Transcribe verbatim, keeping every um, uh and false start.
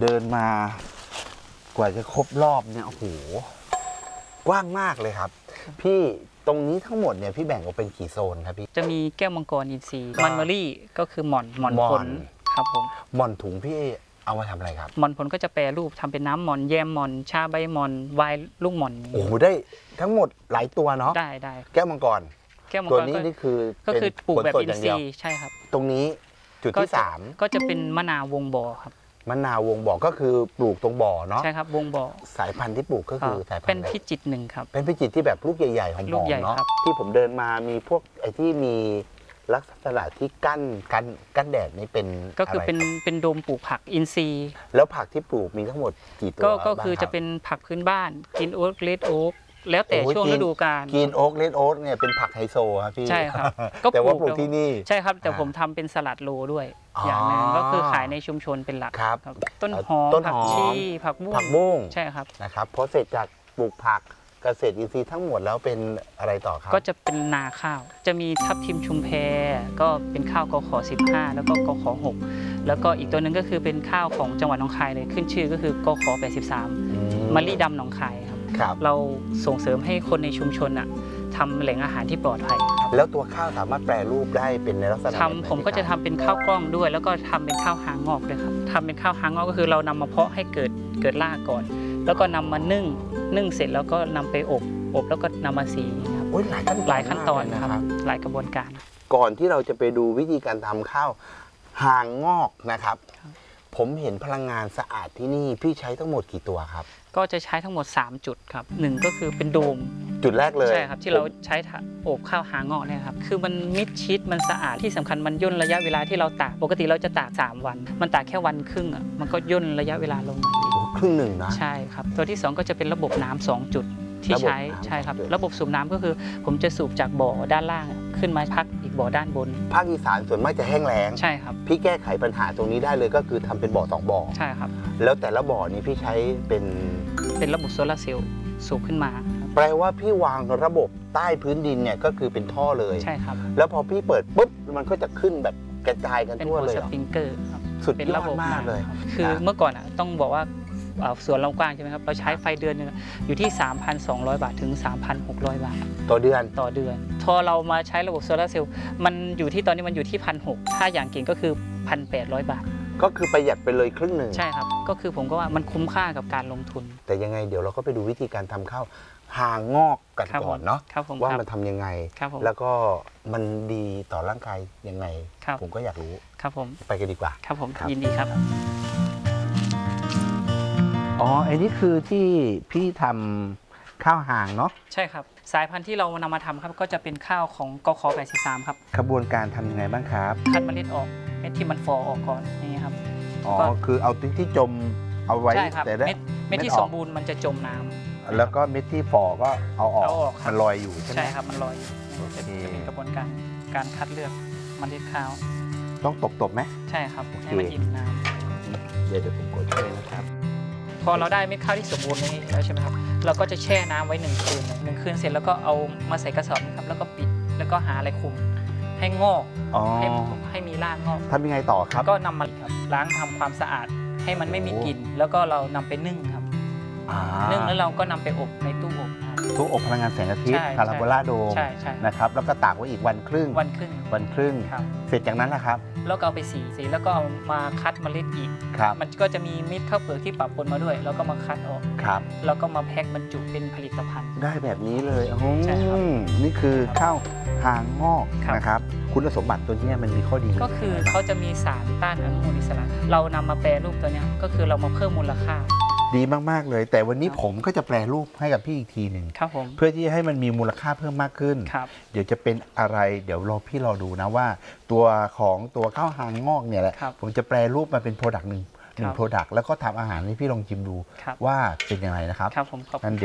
เดินมากว่าจะครบรอบเนี่ยโอ้โหกว้างมากเลยครับพี่ตรงนี้ทั้งหมดเนี่ยพี่แบ่งออกเป็นกี่โซนครับพี่จะมีแก้วมังกรอินทรีย์มันเมอรี่ก็คือหม่อนหม่อนผลครับผมหม่อนถุงพี่เอามาทำอะไรครับหม่อนผลก็จะแปรรูปทำเป็นน้ำหม่อนแยมหม่อนชาใบหม่อนไวน์ลูกหม่อนโอ้โหได้ทั้งหมดหลายตัวเนาะได้ได้แก้วมังกรแก้วมังตัวกรนี้นี่คือก็คือปลูกแบบอินทรีย์ใช่ครับตรงนี้จุดที่สามก็จะเป็นมะนาววงบ่อครับมะนาววงบ่อก็คือปลูกตรงบ่อเนาะใช่ครับวงบ่อสายพันธุ์ที่ปลูกก็คือสายพันธุ์เป็นพิจิตรหนึ่งครับเป็นพิจิตรที่แบบลูกใหญ่ๆของบ่อเนาะที่ผมเดินมามีพวกไอ้ที่มีลักษณะที่กั้นกั้นกั้นแดดนี่เป็นก็คือเป็นเป็นโดมปลูกผักอินทรีย์แล้วผักที่ปลูกมีทั้งหมดกี่ตัวก็คือจะเป็นผักพื้นบ้านกินโอ๊กเลดโอ๊กแล้วแต่ช่วงฤดูกาลกินโอ๊กเลดโอ๊กเนี่ยเป็นผักไฮโซครับพี่ใช่ครับแต่ว่าปลูกที่นี่ใช่ครับแต่ผมทำเป็นสลัดโลด้วยอย่างนึงก็คือขายในชุมชนเป็นหลักครับต้นหอมผักชีผักบุ้งผักบุ้งใช่ครับนะครับพอเสร็จจากปลูกผักเกษตรอินทรีย์ทั้งหมดแล้วเป็นอะไรต่อครับก็จะเป็นนาข้าวจะมีทับทิมชุมแพก็เป็นข้าวกขสิบห้าแล้วก็กขหกแล้วก็อีกตัวหนึ่งก็คือเป็นข้าวของจังหวัดหนองคายเลยขึ้นชื่อก็คือกขแปดสิบสามมะลิดำหนองคายครับเราส่งเสริมให้คนในชุมชนอ่ะทำแหล่งอาหารที่ปลอดภัยครับแล้วตัวข้าวสามารถแปรรูปได้เป็นในลักษณะทำผมก็จะทำเป็นข้าวกล้องด้วยแล้วก็ทำเป็นข้าวหางงอกด้วยครับทำเป็นข้าวหางงอกก็คือเรานำมาเพาะให้เกิดเกิดรากก่อนแล้วก็นำมานึ่งนึ่งเสร็จแล้วก็นำไปอบอบแล้วก็นำมาสีครับหลายขั้นหลายขั้นตอนนะครับหลายกระบวนการก่อนที่เราจะไปดูวิธีการทำข้าวหางงอกนะครับผมเห็นพลังงานสะอาดที่นี่พี่ใช้ทั้งหมดกี่ตัวครับก็จะใช้ทั้งหมดสามจุดครับหนึ่งก็คือเป็นโดมจุดแรกเลยใช่ครับที่เราใช้อบข้าวหางงอกเนี่ยครับคือมันมิดชิดมันสะอาดที่สำคัญมันย่นระยะเวลาที่เราตากปกติเราจะตากสามวันมันตากแค่วันครึ่งอ่ะมันก็ย่นระยะเวลาลงมาครึ่งหนึ่งนะใช่ครับตัวที่สองก็จะเป็นระบบน้ำสองจุดที่ใช้ใช่ครับระบบสูบน้ำก็คือผมจะสูบจากบ่อด้านล่างขึ้นมาพักอีกบ่อด้านบนภาคอีสานส่วนมากจะแห้งแล้งใช่ครับพี่แก้ไขปัญหาตรงนี้ได้เลยก็คือทำเป็นบ่อสองบ่อใช่ครับแล้วแต่ละบ่อนี้พี่ใช้เป็นเป็นระบบโซลาร์เซลล์สูบขึ้นมาแปลว่าพี่วางระบบใต้พื้นดินเนี่ยก็คือเป็นท่อเลยใช่ครับแล้วพอพี่เปิดปุ๊บมันก็จะขึ้นแบบกระจายกันทั่วเลยเป็นสปริงเกอร์ครับสุดยอดมากเลยคือเมื่อก่อนอ่ะต้องบอกว่าสวนเรากว้างใช่ไหมครับเราใช้ไฟเดือนนึงอยู่ที่ สามพันสองร้อย บาทถึง สามพันหกร้อย บาทต่อเดือนต่อเดือนพอเรามาใช้ระบบโซลาร์เซลล์มันอยู่ที่ตอนนี้มันอยู่ที่ หนึ่งพันหกร้อย ถ้าอย่างเก่งก็คือ หนึ่งพันแปดร้อย บาทก็คือประหยัดไปเลยครึ่งหนึ่งใช่ครับก็คือผมก็ว่ามันคุ้มค่ากับการลงทุนแต่ยังไงเดี๋ยวเราก็ไปดูวิธีการทำข้าวหางงอกกันก่อนเนาะว่ามันทำยังไงแล้วก็มันดีต่อร่างกายยังไงผมก็อยากรู้ครับผมไปกันดีกว่าครับผมยินดีครับอ๋อไอ้นี่คือที่พี่ทำข้าวหางเนาะใช่ครับสายพันธุ์ที่เรานำมาทำครับก็จะเป็นข้าวของกขแปดสิบสามครับกระบวนการทำยังไงบ้างครับคัดเมล็ดออกเม็ดที่มันฟอออกก่อนนี่ครับอ๋อคือเอาที่จมเอาไว้แต่เม็ดเม็ดที่สมบูรณ์มันจะจมน้ำแล้วก็เม็ดที่ฟอก็เอาออกมันลอยอยู่ใช่ไหมใช่ครับมันลอยจะเป็นกระบวนการการคัดเลือกเมล็ดข้าวต้องตบๆไหมใช่ครับให้มันอิ่มน้ำเดี๋ยวเดี๋ยวผมกดช่วยนะครับพอเราได้เม็ดข้าวที่สมบูรณ์นี้แล้วใช่ไหมครับเราก็จะแช่น้ำไว้หนึ่งคืนหนึ่งคืนเสร็จแล้วก็เอามาใส่กระสอบนะครับแล้วก็ปิดแล้วก็หาอะไรคลุมให้งอกให้ให้มีรากงอกทำยังไงต่อครับก็นำมาครับล้างทำความสะอาดให้มันไม่มีกลิ่นแล้วก็เรานำไปนึ่งครับนึ่งแล้วเราก็นำไปอบในตู้อบตู้อบพลังงานแสงอาทิตย์พาราโบลาโดมนะครับแล้วก็ตากไว้อีกวันครึ่งวันครึ่งวันครึ่งเสร็จจากนั้นนะครับแล้วก็เอาไปสีสีแล้วก็เอามาคัดเมล็ดอีกมันก็จะมีเม็ดข้าวเปลือกที่ปะปนมาด้วยแล้วก็มาคัดออกครับแล้วก็มาแพ็คบรรจุเป็นผลิตภัณฑ์ได้แบบนี้เลยใช่ครับนี่คือข้าวหางงอกนะครับคุณสมบัติตัวนี้มันมีข้อดีก็คือเขาจะมีสารต้านอนุมูลอิสระเรานำมาแปรรูปตัวนี้ก็คือเรามาเพิ่มมูลค่าดีมากๆเลยแต่วันนี้ผมก็จะแปรรูปให้กับพี่อีกทีหนึ่งเพื่อที่ให้มันมีมูลค่าเพิ่มมากขึ้นเดี๋ยวจะเป็นอะไรเดี๋ยวรอพี่รอดูนะว่าตัวของตัวข้าวหางงอกเนี่ยแหละผมจะแปรรูปมาเป็นโปรดักต์หนึ่งหนึ่งโปรดักต์แล้วก็ทำอาหารให้พี่ลองชิมดูว่าเป็นยังไงนะครับงั้น